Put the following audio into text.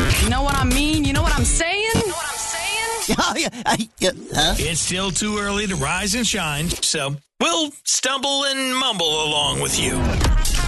You know what I mean? You know what I'm saying? Oh, yeah. Huh? It's still too early to rise and shine, so we'll stumble and mumble along with you.